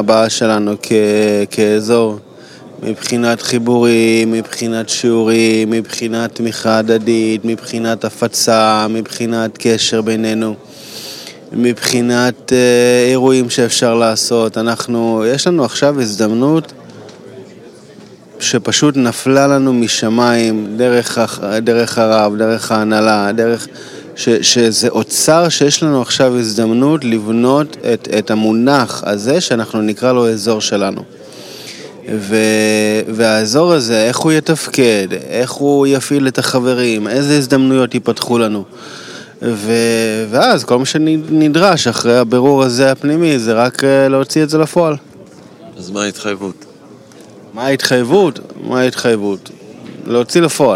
הבאה שלנו כאזור, מבחינת חיבורים, מבחינת שיעורים, מבחינת תמיכה הדדית, מבחינת הפצה, מבחינת קשר בינינו, מבחינת אירועים שאפשר לעשות. יש לנו עכשיו הזדמנות שפשוט נפלה לנו משמיים, דרך הרב, דרך ההנהלה, שזה אוצר שיש לנו עכשיו הזדמנות לבנות את המונח הזה שאנחנו נקרא לו אזור שלנו. והאזור הזה, איך הוא יתפקד, איך הוא יפעיל את החברים, איזה הזדמנויות ייפתחו לנו. ואז כל מה שנדרש אחרי הבירור הזה הפנימי זה רק להוציא את זה לפועל. אז מה ההתחייבות? מה ההתחייבות? להוציא לפועל.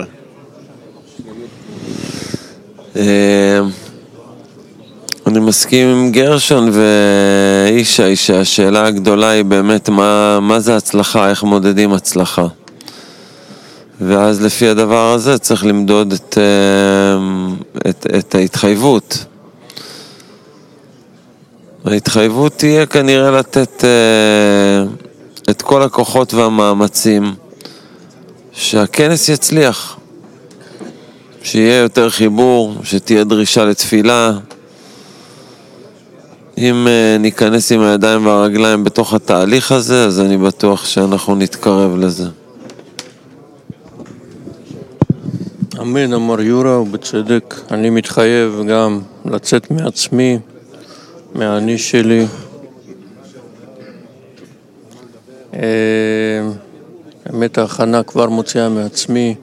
אני מסכים עם גרשון ואישה, שהשאלה הגדולה היא באמת מה זה הצלחה, איך מודדים הצלחה. ואז לפי הדבר הזה צריך למדוד את ההתחייבות. ההתחייבות תהיה כנראה לתת את כל הכוחות והמאמצים שהכנס יצליח, שיהיה יותר חיבור, שתהיה דרישה לתפילה. אם ניכנס עם הידיים והרגליים בתוך התהליך הזה, אז אני בטוח שאנחנו נתקרב לזה. אמן, אמר יורה, ובצדק. אני מתחייב גם לצאת מעצמי, מהאני שלי. באמת ההכנה כבר מוציאה מעצמי,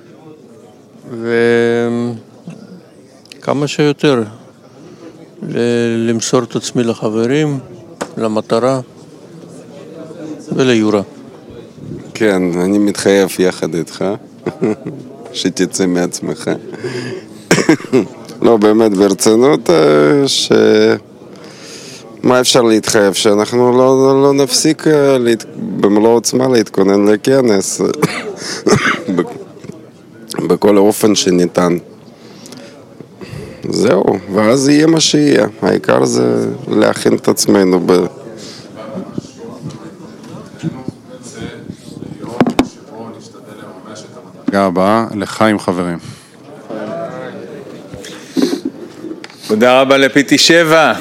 וכמה שיותר למסור את עצמי לחברים, למטרה וליורה. כן, אני מתחייב יחד איתך שתצא מעצמך. לא, באמת ברצינות, מה אפשר להתחייב? שאנחנו לא נפסיק במלוא עוצמה להתכונן לכנס בכל האופן שניתן. זהו, ואז יהיה מה שיהיה. העיקר זה להכין את עצמנו הבאה לחיים חברים. תודה רבה לפיטי 7.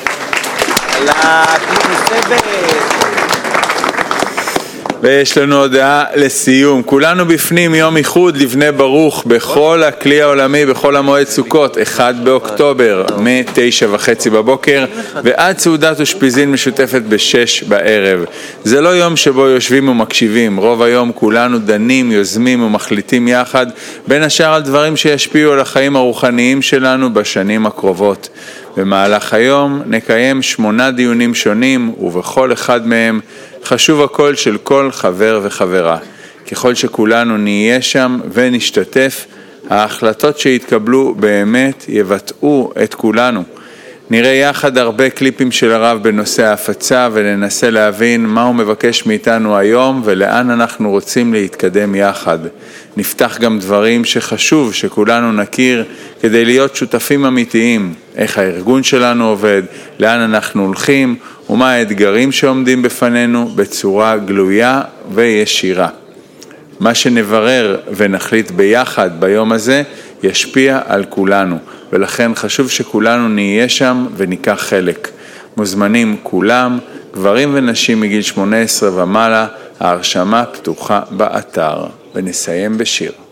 ויש לנו הודעה לסיום. כולנו בפנים יום איחוד לבני ברוך בכל הכלי העולמי בכל המועד סוכות 1 באוקטובר מ-9:30 בבוקר ועד סעודת אושפיזין משותפת ב-6 בערב. זה לא יום שבו יושבים ומקשיבים, רוב היום כולנו דנים, יוזמים ומחליטים יחד בין השאר על דברים שישפיעו על החיים הרוחניים שלנו בשנים הקרובות. במהלך היום נקיים 8 דיונים שונים ובכל אחד מהם חשוב הקול של כל חבר וחברה. ככל שכולנו נהיה שם ונשתתף, ההחלטות שהתקבלו באמת יבטאו את כולנו. נראה יחד הרבה קליפים של הרב בנושא ההפצה וננסה להבין מה הוא מבקש מאיתנו היום ולאן אנחנו רוצים להתקדם יחד. נפתח גם דברים שחשוב שכולנו נכיר כדי להיות שותפים אמיתיים, איך הארגון שלנו עובד, לאן אנחנו הולכים ומה האתגרים שעומדים בפנינו בצורה גלויה וישירה. מה שנברר ונחליט ביחד ביום הזה ישפיע על כולנו, ולכן חשוב שכולנו נהיה שם וניקח חלק. מוזמנים כולם, גברים ונשים מגיל 18 ומעלה, ההרשמה פתוחה באתר. ונסיים בשיר.